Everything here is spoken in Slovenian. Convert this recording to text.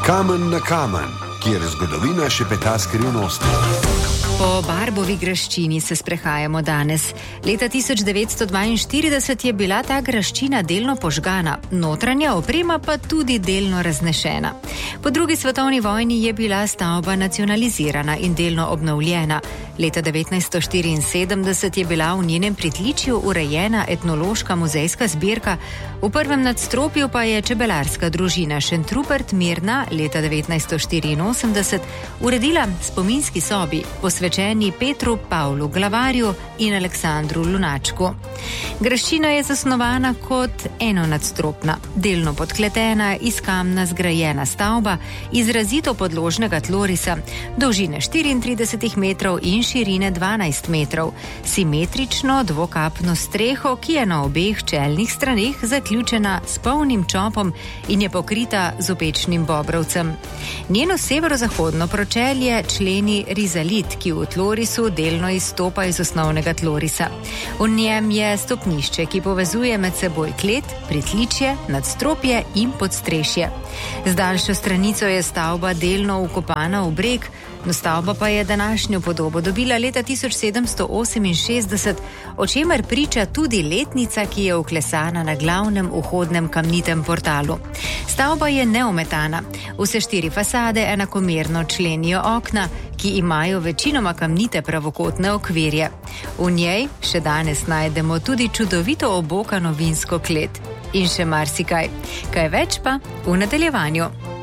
Kamen na kamen, kjer zgodovina šepeta skrivnosti. Po Barbovi graščini se sprehajamo danes. Leta 1942 je bila ta graščina delno požgana, notranja oprema pa tudi delno raznešena. Po drugi svetovni vojni je bila stavba nacionalizirana in delno obnovljena. Leta 1974 je bila v njenem pritličju urejena etnološka muzejska zbirka, v prvem nadstropju pa je čebelarska družina Šentrupert Mirna leta 1984 uredila spominski sobi, posvečeni Petru Pavlu Glavarju in Aleksandru Lunačku. Graščina je zasnovana kot enonadstropna, delno podkletena, iz kamna zgrajena stavba, izrazito podložnega tlorisa, dolžine 34 metrov in širine 12 metrov, simetrično dvokapno streho, ki je na obeh čelnih straneh zaključena s polnim čopom in je pokrita z opečnim bobrovcem. Njeno severozahodno pročelje členi rizalit, ki v tlorisu delno izstopa iz osnovnega tlorisa. V njem je stopnišče, ki povezuje med seboj klet, pritličje, nadstropje in podstrešje. Z daljšo stranico je stavba delno vkopana v breg, no stavba pa je današnjo podobo dobila leta 1768, o čemer priča tudi letnica, ki je vklesana na glavnem vhodnem kamnitem portalu. Stavba je neometana, vse 4 fasade enakomerno členijo okna, ki imajo večinoma kamnite pravokotne okvirje. V njej še danes najdemo tudi čudovito obokano vinsko klet. In še marsikaj. Kaj več pa v nadaljevanju.